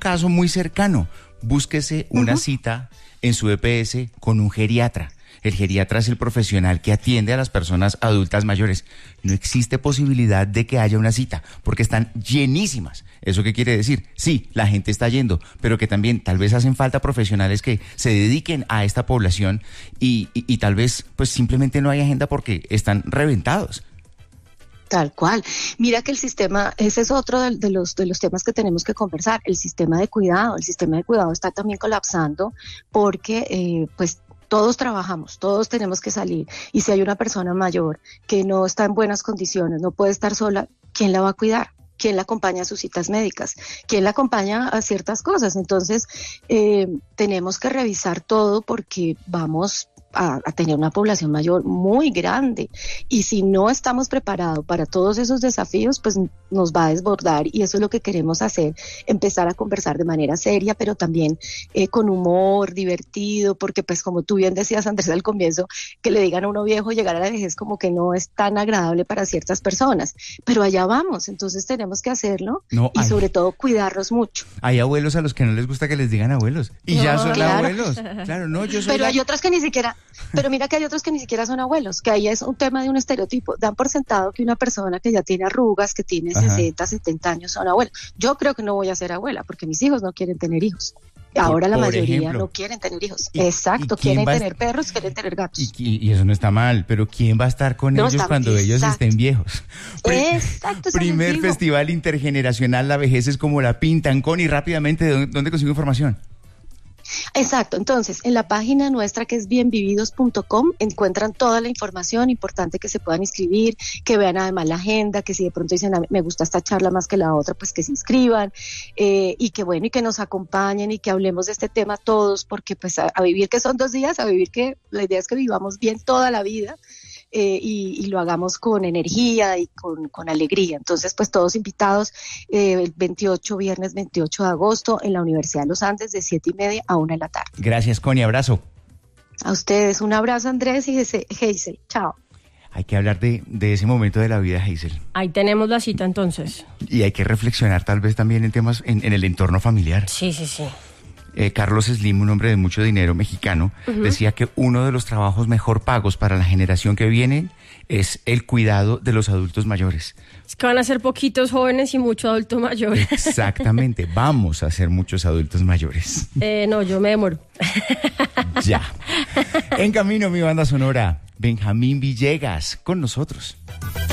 caso muy cercano. Búsquese una cita en su EPS con un geriatra. El geriatra es el profesional que atiende a las personas adultas mayores. No existe posibilidad de que haya una cita, porque están llenísimas. ¿Eso qué quiere decir? Sí, la gente está yendo, pero que también tal vez hacen falta profesionales que se dediquen a esta población y tal vez pues simplemente no hay agenda porque están reventados. Tal cual. Mira que el sistema, ese es otro de los temas que tenemos que conversar, el sistema de cuidado. El sistema de cuidado está también colapsando porque pues todos trabajamos, todos tenemos que salir, y si hay una persona mayor que no está en buenas condiciones, no puede estar sola, ¿quién la va a cuidar? ¿Quién la acompaña a sus citas médicas? ¿Quién la acompaña a ciertas cosas? Entonces, tenemos que revisar todo porque vamos a tener una población mayor muy grande, y si no estamos preparados para todos esos desafíos, pues nos va a desbordar, y eso es lo que queremos hacer, empezar a conversar de manera seria, pero también con humor, divertido, porque pues como tú bien decías, Andrés, al comienzo, que le digan a uno viejo llegar a la vejez como que no es tan agradable para ciertas personas, pero allá vamos, entonces tenemos que hacerlo y sobre todo cuidarnos mucho. Hay abuelos a los que no les gusta que les digan abuelos, y ya son abuelos. Claro, no, yo soy pero hay otros que ni siquiera... Pero mira que hay otros que ni siquiera son abuelos, que ahí es un tema de un estereotipo. Dan por sentado que una persona que ya tiene arrugas, que tiene 60, 70 años son abuelos. Yo creo que no voy a ser abuela porque mis hijos no quieren tener hijos. Ahora la mayoría no quieren tener hijos. Exacto, quieren tener perros, quieren tener gatos. Y eso no está mal, pero ¿quién va a estar con ellos cuando ellos estén viejos? Exacto. Primer Festival Intergeneracional La Vejez es como la pintan. Connie, rápidamente, ¿dónde consigo información? Exacto, entonces en la página nuestra que es bienvividos.com encuentran toda la información, importante que se puedan inscribir, que vean además la agenda, que si de pronto dicen me gusta esta charla más que la otra, pues que se inscriban, y que bueno, y que nos acompañen y que hablemos de este tema todos, porque pues a vivir que son 2 días, a vivir que la idea es que vivamos bien toda la vida. Y lo hagamos con energía y con alegría. Entonces, pues todos invitados, el viernes 28 de agosto en la Universidad de los Andes de 7:30 a 1 de la tarde. Gracias, Connie, abrazo. A ustedes, un abrazo, Andrés y Hazel. Chao. Hay que hablar de ese momento de la vida, Hazel. Ahí tenemos la cita entonces. Y hay que reflexionar tal vez también en temas en el entorno familiar. Sí. Carlos Slim, un hombre de mucho dinero mexicano, decía que uno de los trabajos mejor pagos para la generación que viene es el cuidado de los adultos mayores. Es que van a ser poquitos jóvenes y mucho adulto mayor. Exactamente, vamos a ser muchos adultos mayores. No, yo me demoro. Ya. En camino, mi banda sonora, Benjamín Villegas, con nosotros.